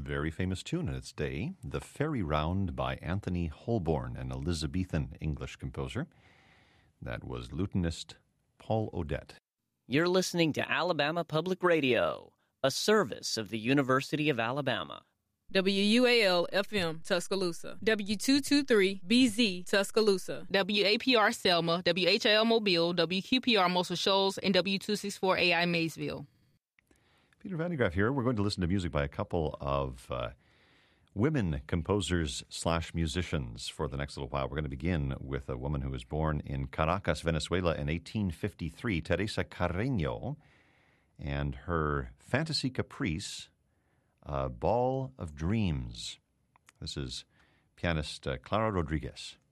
Very famous tune in its day, The Fairy Round by Anthony Holborn, an Elizabethan English composer. That was lutenist Paul Odette. You're listening to Alabama Public Radio, a service of the University of Alabama. WUAL-FM, Tuscaloosa. W223-BZ, Tuscaloosa. WAPR Selma, WHL Mobile, WQPR Muscle Shoals, and W264AI Maysville. Peter Vandegraff here. We're going to listen to music by a couple of women composers/musicians for the next little while. We're going to begin with a woman who was born in Caracas, Venezuela in 1853, Teresa Carreño, and her Fantasy Caprice, Ball of Dreams. This is pianist Clara Rodriguez.